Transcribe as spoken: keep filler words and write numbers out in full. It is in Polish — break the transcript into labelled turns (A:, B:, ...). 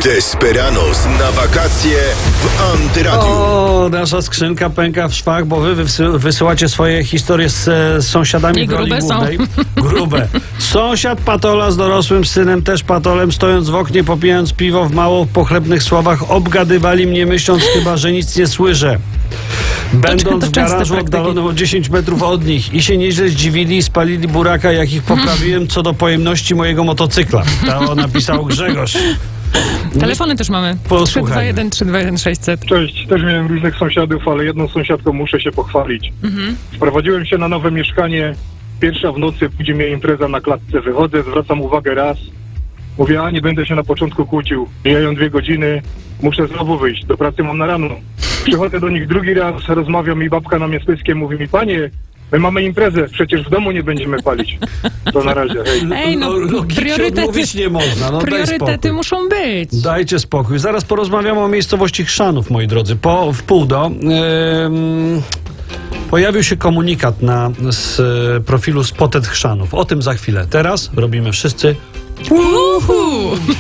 A: Desperados na wakacje w Antyradiu.
B: O, nasza skrzynka pęka w szwach, bo wy wysy- wysyłacie swoje historie z, z sąsiadami
C: I
B: w roli
C: grube są.
B: głównej. Grube. Sąsiad patola z dorosłym synem, też patolem, stojąc w oknie, popijając piwo w mało pochlebnych słowach, obgadywali mnie, myśląc chyba, że nic nie słyszę. Będąc
C: to
B: w
C: częste
B: garażu
C: praktyki.
B: oddalonym o dziesięć metrów od nich i się nieźle zdziwili i spalili buraka, jak ich poprawiłem co do pojemności mojego motocykla. To napisał Grzegorz.
C: Telefony też mamy. trzy
B: Posłuchajmy.
C: dwa jeden trzy dwa jeden sześćset.
D: Cześć, też miałem różnych sąsiadów, ale jedną sąsiadką muszę się pochwalić.
C: Mhm.
D: Wprowadziłem się na nowe mieszkanie, pierwsza w nocy, budzi mnie impreza na klatce, wychodzę, zwracam uwagę raz, mówię, a nie będę się na początku kłócił, mijają dwie godziny, muszę znowu wyjść, do pracy mam na rano. Przychodzę do nich drugi raz, rozmawia mi babka na miastyskiem, mówi mi, panie, my mamy imprezę, przecież w domu nie będziemy palić. To na razie, hej.
C: Ej, no,
B: logicznie
C: priorytety-
B: odmówić nie można. No, daj
C: Priorytety
B: spokój.
C: muszą być.
B: Dajcie spokój. Zaraz porozmawiamy o miejscowości Chrzanów, moi drodzy. Po w pół do. Ym, pojawił się komunikat na z e, profilu Spotted Chrzanów. O tym za chwilę. Teraz robimy wszyscy
C: Uhu.